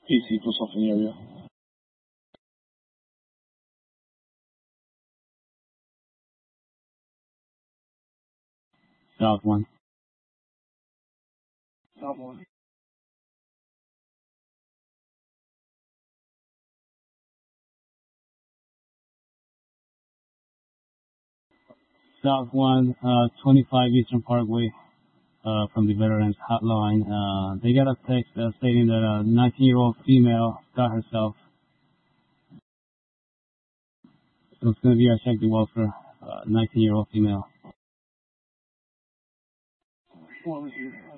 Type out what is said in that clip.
PC for something area. South 1. South 1. South 1, 25 Eastern Parkway, from the Veterans Hotline. They got a text stating that a 19-year-old female shot herself. So it's going to be our check the welfare, 19-year-old female. What was it?